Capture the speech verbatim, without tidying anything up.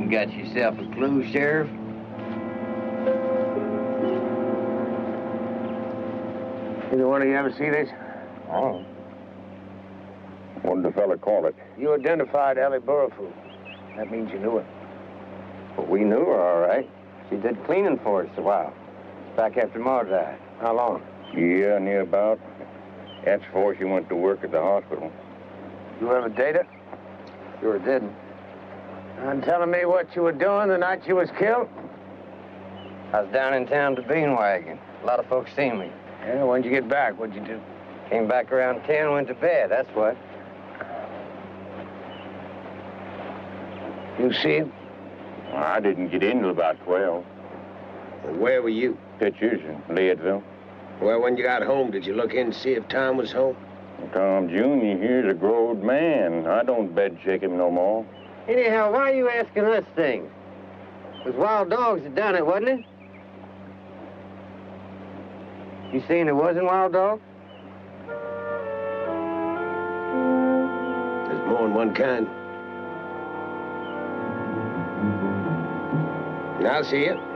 You got yourself a clue, Sheriff? Either one of you ever see this? Oh. What did the fella call it? You identified Ellie Burrifoot. That means you knew her. Well, we knew her, all right. She did cleaning for us a while. Back after Ma died. How long? Yeah, near about. That's before she went to work at the hospital. You ever date her? Sure didn't. And telling me what you were doing the night she was killed? I was down in town to Beanwagon. A lot of folks seen me. Yeah, when'd you get back? What'd you do? Came back around ten, went to bed, that's what. You see him? I didn't get in till about twelve. Well, where were you? Pictures in Leadville. Well, when you got home, did you look in to see if Tom was home? Tom Junior here's a growed man. I don't bed shake him no more. Anyhow, why are you asking us things? It was wild dogs that done it, wasn't it? You saying it wasn't wild dogs? There's more than one kind. I'll see you.